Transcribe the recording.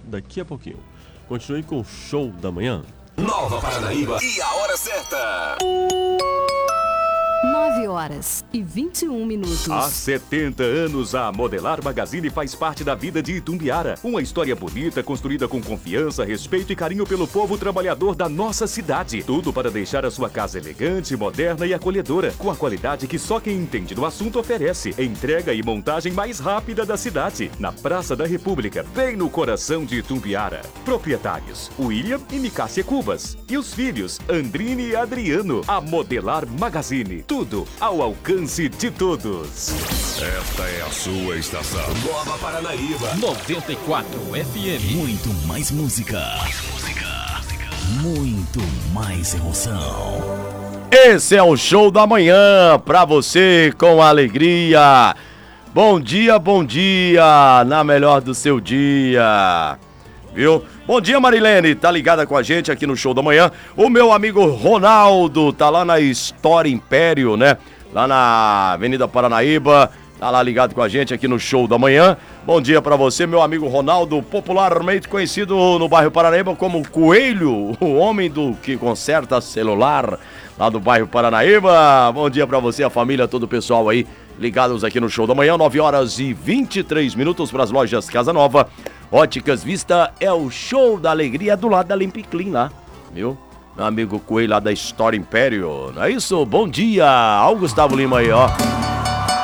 daqui a pouquinho. Continue com o Show da Manhã. Nova Paranaíba e a hora certa. 9h21. Há 70 anos, a Modelar Magazine faz parte da vida de Itumbiara. Uma história bonita, construída com confiança, respeito e carinho pelo povo trabalhador da nossa cidade. Tudo para deixar a sua casa elegante, moderna e acolhedora, com a qualidade que só quem entende do assunto oferece. Entrega e montagem mais rápida da cidade, na Praça da República, bem no coração de Itumbiara. Proprietários, William e Micácia Cubas. E os filhos, Andrine e Adriano. A Modelar Magazine. Tudo ao alcance de todos. Esta é a sua estação. Nova Paranaíba. 94 FM. Muito mais música. Muito mais emoção. Esse é o Show da Manhã, pra você com alegria. Bom dia, na melhor do seu dia. Viu? Bom dia, Marilene, tá ligada com a gente aqui no Show da Manhã. O meu amigo Ronaldo tá lá na Store Império, né? Lá na Avenida Paranaíba, tá lá ligado com a gente aqui no Show da Manhã. Bom dia pra você, meu amigo Ronaldo, popularmente conhecido no bairro Paranaíba como Coelho, o homem do que conserta celular lá do bairro Paranaíba. Bom dia pra você, a família, todo o pessoal aí ligados aqui no Show da Manhã, 9h23 para as lojas Casa Nova. Óticas Vista é o show da alegria do lado da Limpiclean lá, viu? Meu amigo Coelho lá da Store Império, não é isso? Bom dia, ao Gustavo Lima aí, ó.